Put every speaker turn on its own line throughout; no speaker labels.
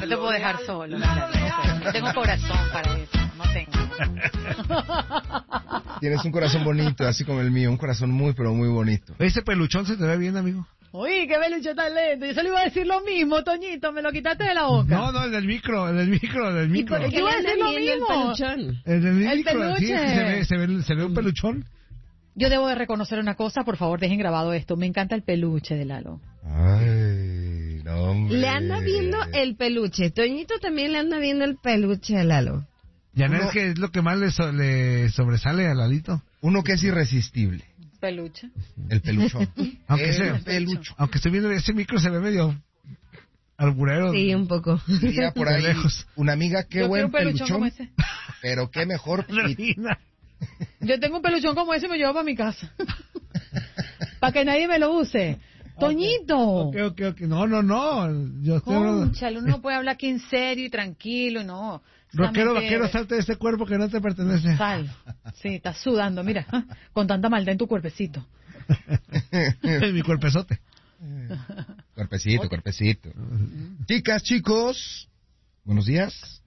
te puedo dejar solo. No tengo corazón para eso. No tengo.
Tienes un corazón bonito, así como el mío. Un corazón muy, pero muy bonito.
Ese peluchón se te ve bien, amigo.
Uy, qué peluche tan lento. Yo solo iba a decir lo mismo, Toñito. Me lo quitaste de la boca.
No, el del micro.
¿Y por qué iba a decir lo mismo?
El del micro.
peluche.
Sí, es que se ve un peluchón.
Yo debo de reconocer una cosa, por favor, dejen grabado esto. Me encanta el peluche de Lalo.
Ay, no, hombre.
Le anda viendo el peluche. Toñito también le anda viendo el peluche a Lalo.
Ya no es que es lo que más le sobresale a Lalito.
Uno que es irresistible.
Peluche.
El peluchón.
Aunque estoy viendo ese micro, se ve medio alburero.
Sí, un poco.
Diría por ahí
lejos.
una amiga, qué
Yo
buen
quiero un peluchón como
peluchón.
ese.
Pero qué mejor.
Yo tengo un peluchón como ese y me llevo para mi casa. Para que nadie me lo use. Toñito.
Ok. No. Yo estoy hablando.
Cónchale, uno no puede hablar aquí en serio y tranquilo, no.
Rockero, vaquero, salte de este cuerpo que no te pertenece.
Sal. Sí, estás sudando, mira, con tanta maldad en tu cuerpecito.
En mi cuerpezote.
Cuerpecito. Chicas, chicos, buenos días.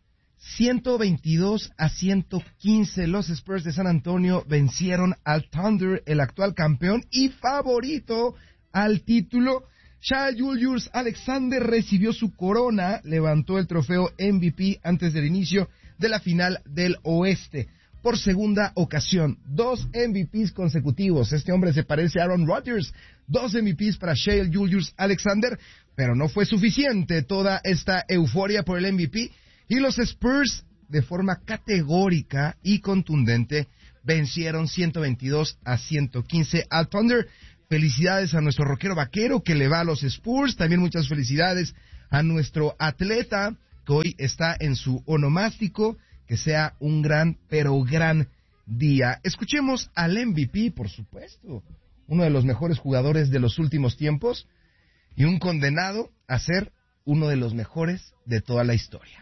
122-115, los Spurs de San Antonio vencieron al Thunder, el actual campeón y favorito al título. Shai Gilgeous-Alexander recibió su corona, levantó el trofeo MVP antes del inicio de la final del Oeste. Por segunda ocasión, 2 MVPs consecutivos. Este hombre se parece a Aaron Rodgers. 2 MVPs para Shai Gilgeous-Alexander, pero no fue suficiente toda esta euforia por el MVP. Y los Spurs, de forma categórica y contundente, vencieron 122-115 al Thunder. Felicidades a nuestro rockero vaquero que le va a los Spurs. También muchas felicidades a nuestro atleta que hoy está en su onomástico. Que sea un gran, pero gran día. Escuchemos al MVP, por supuesto. Uno de los mejores jugadores de los últimos tiempos. Y un condenado a ser uno de los mejores de toda la historia.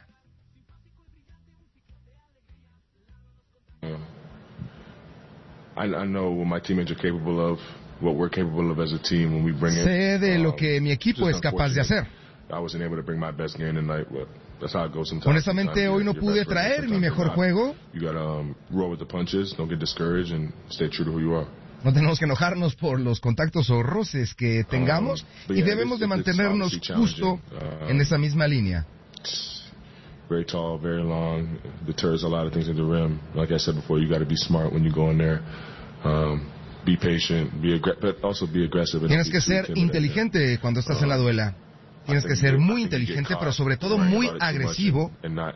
I know what my teammates are capable of, what we're capable of as a team when we bring it.
Sé de lo que mi equipo es capaz de hacer.
I wasn't able to bring my best game tonight, but that's how it goes sometimes.
Honestamente, hoy no pude traer mi mejor juego.
You gotta roll with the punches, don't get discouraged, and stay true to who you are.
No tenemos que enojarnos por los contactos o roces que tengamos y debemos de mantenernos justo en esa misma línea.
Very tall, very long, deters a lot of things at the rim. Like I said before, you got to be smart when you go in there. Be patient, but also be aggressive.
Tienes que ser inteligente cuando estás en la duela. Tienes que ser muy inteligente, pero sobre todo muy agresivo.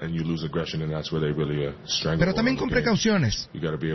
Pero también con precauciones.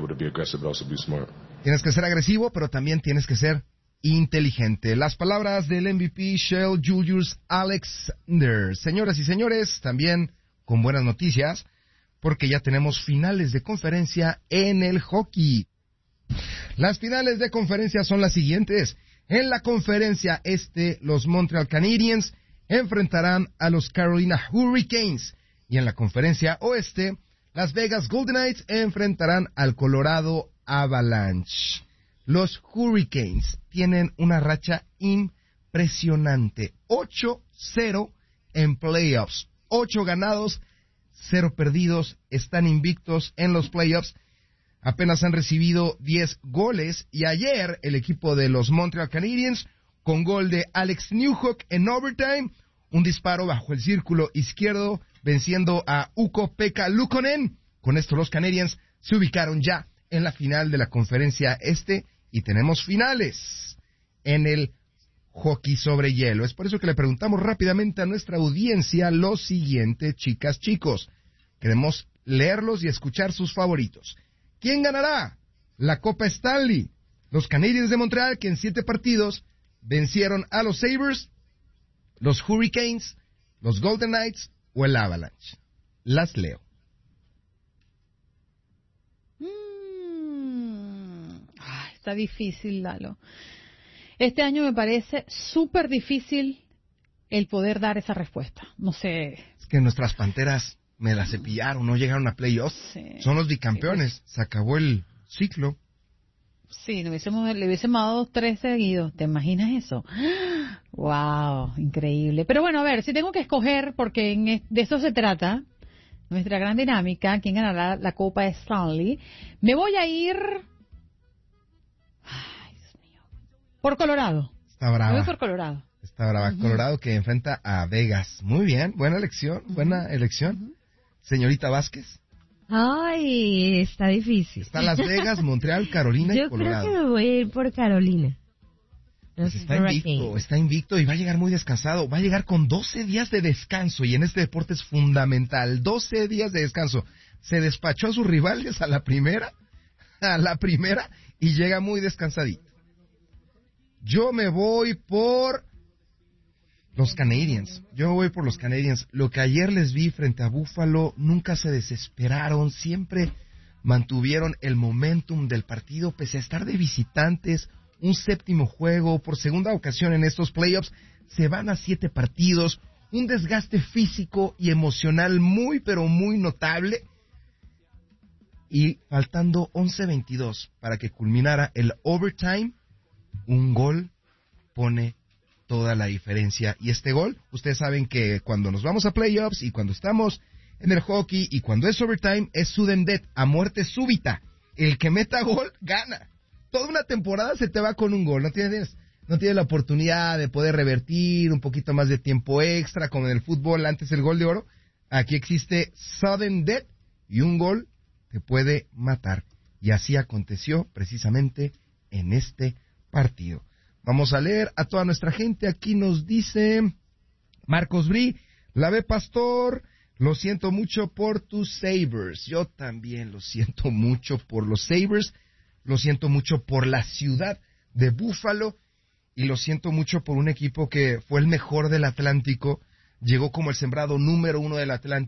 Tienes que ser agresivo, pero también tienes que ser inteligente. Las palabras del MVP Shai Gilgeous-Alexander. Señoras y señores, también con buenas noticias, porque ya tenemos finales de conferencia en el hockey. Las finales de conferencia son las siguientes. En la conferencia este, los Montreal Canadiens enfrentarán a los Carolina Hurricanes. Y en la conferencia oeste, las Vegas Golden Knights enfrentarán al Colorado Avalanche. Los Hurricanes tienen una racha impresionante. 8-0 en playoffs. 8 ganados, 0 perdidos. Están invictos en los playoffs. Apenas han recibido 10 goles. Y ayer el equipo de los Montreal Canadiens, con gol de Alex Newhook en overtime, un disparo bajo el círculo izquierdo, venciendo a Ukko-Pekka Luukkonen. Con esto los Canadiens se ubicaron ya en la final de la conferencia este y tenemos finales en el hockey sobre hielo. Es por eso que le preguntamos rápidamente a nuestra audiencia lo siguiente, chicas, chicos. Queremos leerlos y escuchar sus favoritos. ¿Quién ganará la Copa Stanley? ¿Los Canadiens de Montreal, que en 7 partidos vencieron a los Sabres, los Hurricanes, los Golden Knights o el Avalanche? Las leo.
Está difícil, Lalo. Este año me parece súper difícil el poder dar esa respuesta. No sé.
Es que nuestras Panteras me la cepillaron, no llegaron a playoffs.
Sí.
Son los bicampeones. Se acabó el ciclo.
Sí, le hubiésemos dado 3 seguidos. ¿Te imaginas eso? Wow, increíble. Pero bueno, a ver, si tengo que escoger, porque de eso se trata, nuestra gran dinámica, quién ganará la Copa Stanley, me voy a ir... Ay, Dios mío. Por Colorado.
Está brava.
Me voy por Colorado.
Está brava. Colorado que enfrenta a Vegas. Muy bien, buena elección, buena elección. Señorita Vázquez.
Ay, está difícil.
Está Las Vegas, Montreal, Carolina y Colorado.
Yo creo que me voy a ir por Carolina.
Pues está invicto y va a llegar muy descansado. Va a llegar con 12 días de descanso y en este deporte es fundamental. 12 días de descanso. Se despachó a sus rivales a la primera y llega muy descansadito. Yo me voy por los Canadiens. Lo que ayer les vi frente a Buffalo, nunca se desesperaron, siempre mantuvieron el momentum del partido, pese a estar de visitantes, un séptimo juego, por segunda ocasión en estos playoffs, se van a 7 partidos, un desgaste físico y emocional muy, pero muy notable, y faltando 11:22 para que culminara el overtime, un gol pone toda la diferencia. Y este gol, ustedes saben que cuando nos vamos a playoffs y cuando estamos en el hockey y cuando es overtime, es sudden death, a muerte súbita. El que meta gol, gana. Toda una temporada se te va con un gol. No tienes la oportunidad de poder revertir un poquito más de tiempo extra, como en el fútbol antes el gol de oro. Aquí existe sudden death y un gol te puede matar. Y así aconteció precisamente en este partido. Vamos a leer a toda nuestra gente. Aquí nos dice Marcos Bri, la ve Pastor, lo siento mucho por tus Sabres. Yo también lo siento mucho por los Sabres, lo siento mucho por la ciudad de Buffalo y lo siento mucho por un equipo que fue el mejor del Atlántico, llegó como el sembrado número 1 del Atlántico.